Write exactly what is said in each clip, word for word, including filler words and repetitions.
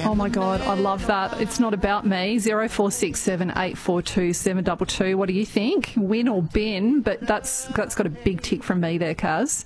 Oh my God, I love that. It's not about me. Zero four six seven eight four two seven two two. What do you think? Win or bin? But that's that's got a big tick from me there, Kaz.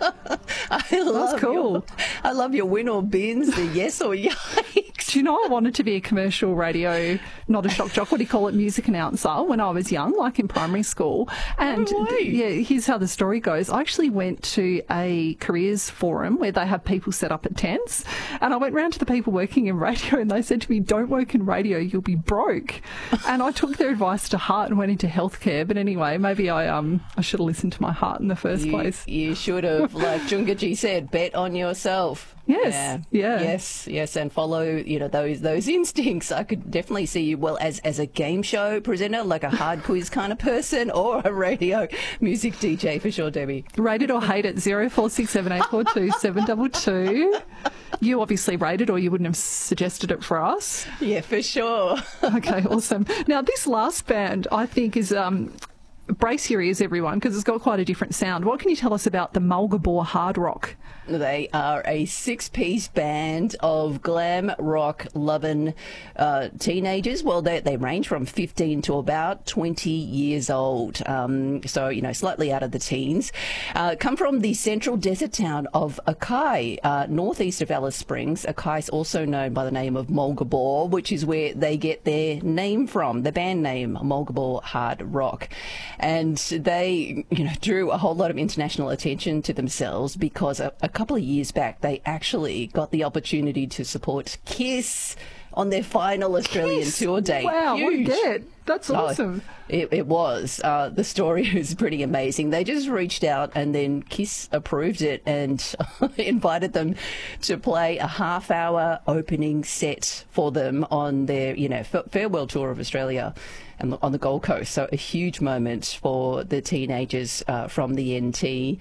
I love That's cool. Your, I love your win or bins, the yes or yikes. Do you know I wanted to be a commercial radio, not a shock jock, what do you call it, music announcer when I was young, like in primary school. And No way. yeah, here's how the story goes. I actually went to a careers forum where they have people set up at tents, and I went round to the people working in radio and they said to me, don't work in radio, you'll be broke. And I took their advice to heart and went into healthcare. But anyway, maybe I um I should have listened to my heart in the first You, place. you should have, like Jungaji said, bet on yourself. Yes, yeah. Yes, yes, and follow, you know, those those instincts. I could definitely see you, well, as as a game show presenter, like a hard quiz kind of person, or a radio music D J for sure, Debbie. Rate it or hate it, zero four six seven eight four two seven two two. You obviously rated, or you wouldn't have suggested it for us. Yeah, for sure. Okay, awesome. Now, this last band, I think, is... um. Brace your ears, everyone, because it's got quite a different sound. What can you tell us about the Mulgabore Hard Rock? They are a six-piece band of glam rock loving uh, teenagers. Well, they, they range from fifteen to about twenty years old. Um, so, you know, slightly out of the teens. Uh, come from the central desert town of Akai, uh, northeast of Alice Springs. Akai is also known by the name of Mulgabore, which is where they get their name from, the band name, Mulgabore Hard Rock. And they, you know, drew a whole lot of international attention to themselves because a, a couple of years back, they actually got the opportunity to support Kiss on their final Australian Kiss? tour date. Wow, Huge. what a get. That's awesome. Oh, it, it was. Uh, the story was pretty amazing. They just reached out and then Kiss approved it and invited them to play a half-hour opening set for them on their, you know, f- farewell tour of Australia and on the Gold Coast. So a huge moment for the teenagers uh, from the N T.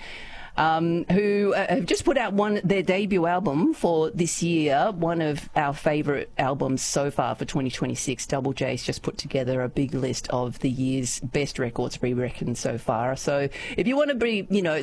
Um, who uh, have just put out one their debut album for this year, one of our favourite albums so far for twenty twenty-six. Double J's just put together a big list of the year's best records, we reckon, so far. So if you want to be, you know,